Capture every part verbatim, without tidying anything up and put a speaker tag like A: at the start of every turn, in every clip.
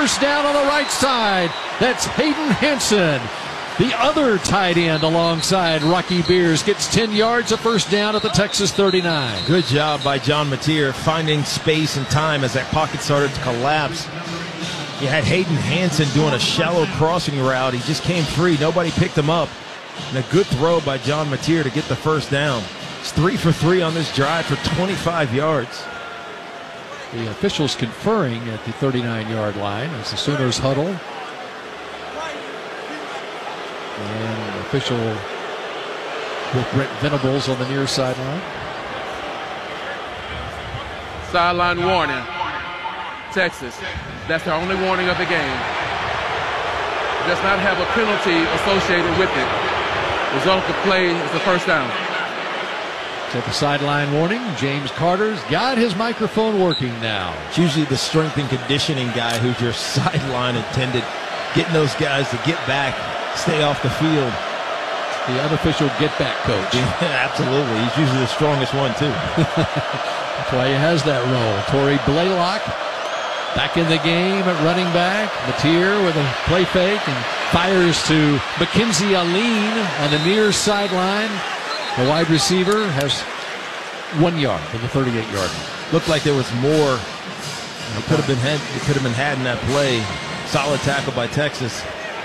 A: first down on the right side. That's Hayden Hansen, the other tight end alongside Rocky Beers, gets ten yards, a first down at the Texas thirty-nine.
B: Good job by John Mateer finding space and time as that pocket started to collapse. You had Hayden Hansen doing a shallow crossing route. He just came free. Nobody picked him up. And a good throw by John Mateer to get the first down. It's three for three on this drive for twenty-five yards.
A: The officials conferring at the thirty-nine-yard line as the Sooners huddle. And an official with Brent Venables on the near sideline.
C: Sideline warning. Texas. That's the only warning of the game. Does not have a penalty associated with it. Result of the play is the first down.
A: So the sideline warning. James Carter's got his microphone working now.
B: It's usually the strength and conditioning guy who's your sideline attendant, getting those guys to get back, stay off the field.
A: The unofficial get-back coach.
B: Yeah, absolutely. He's usually the strongest one, too.
A: That's why he has that role. Torrey Blaylock back in the game at running back. Mateer with a play fake and fires to Mackenzie Aline on the near sideline. The wide receiver has one yard from the thirty-eight-yard line.
B: Looked like there was more. It could have been had, it could have been had in that play. Solid tackle by Texas.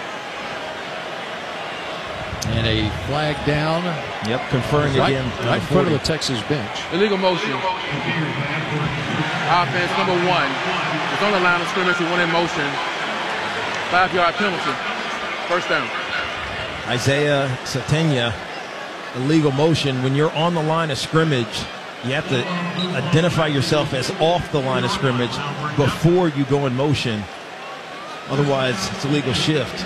A: And a flag down.
B: Yep, conferring
A: right,
B: again.
A: Right in front of the Texas bench.
C: Illegal motion. Offense number one. It's on the line of scrimmage. He went in motion. Five-yard penalty. First down.
B: Isaiah Satenya, illegal motion. When you're on the line of scrimmage, you have to identify yourself as off the line of scrimmage before you go in motion. Otherwise, it's a legal shift.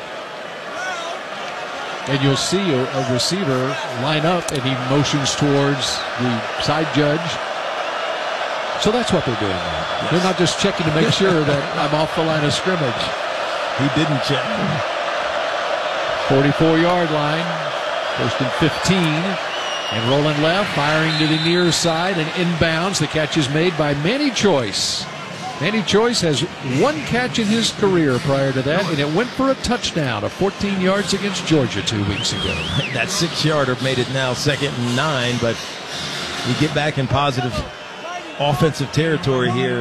A: And you'll see a, a receiver line up, and he motions towards the side judge. So that's what they're doing now. Yes. They're not just checking to make sure that I'm off the line of scrimmage.
B: He didn't check.
A: forty-four-yard line, first and fifteen. And rolling left, firing to the near side, and inbounds. The catch is made by Manny Choice. Manny Choice has one catch in his career prior to that, and it went for a touchdown of fourteen yards against Georgia two weeks ago.
B: That six-yarder made it now second and nine, but you get back in positive offensive territory here.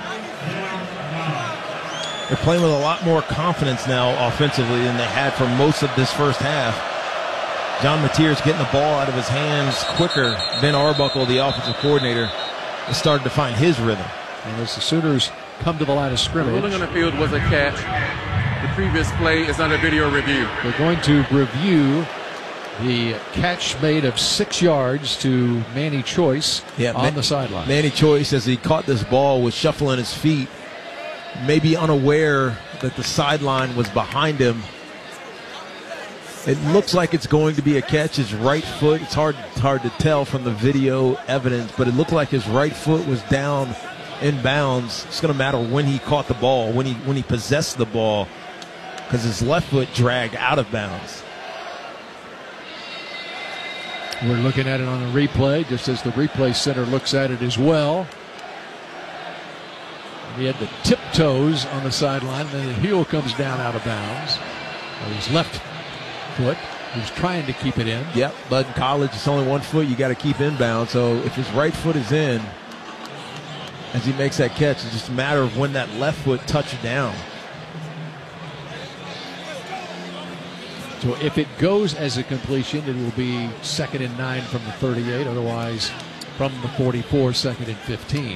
B: They're playing with a lot more confidence now offensively than they had for most of this first half. John Mateer is getting the ball out of his hands quicker. Ben Arbuckle, the offensive coordinator, has started to find his rhythm.
A: And as the Sooners come to the line of scrimmage.
C: The ruling on the field was a catch. The previous play is under video review.
A: We're going to review the catch made of six yards to Manny Choice yeah, on Man- the sideline.
B: Manny Choice, as he caught this ball, was shuffling his feet, maybe unaware that the sideline was behind him. It looks like it's going to be a catch. His right foot, it's hard, it's hard to tell from the video evidence, but it looked like his right foot was down in bounds. It's going to matter when he caught the ball, when he when he possessed the ball, because his left foot dragged out of bounds.
A: We're looking at it on a replay, just as the replay center looks at it as well. He had the tiptoes on the sideline, and then the heel comes down out of bounds. Well, his left foot, he was trying to keep it in.
B: Yep, but in college, it's only one foot you got to keep inbound. So if his right foot is in, as he makes that catch, it's just a matter of when that left foot touched down.
A: So if it goes as a completion, it will be second and nine from the thirty-eight. Otherwise, from the forty-four, second and fifteen.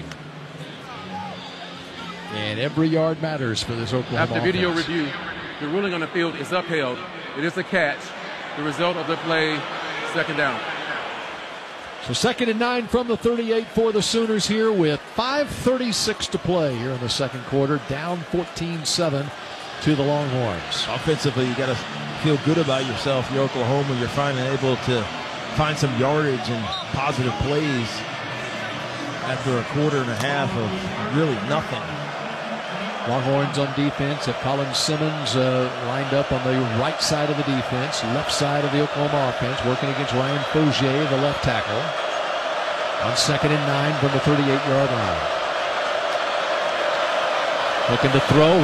A: And every yard matters for this Oklahoma
C: After video
A: offense.
C: review, the ruling on the field is upheld. It is a catch. The result of the play, second down.
A: So second and nine from the thirty-eight for the Sooners here with five thirty-six to play here in the second quarter. Down fourteen seven to the Longhorns.
B: Offensively, you got to feel good about yourself. You're Oklahoma. You're finally able to find some yardage and positive plays after a quarter and a half of really nothing.
A: Longhorns on defense have Colin Simmons uh, lined up on the right side of the defense, left side of the Oklahoma offense, working against Ryan Fogier, the left tackle, on second and nine from the thirty-eight-yard line. Looking to throw.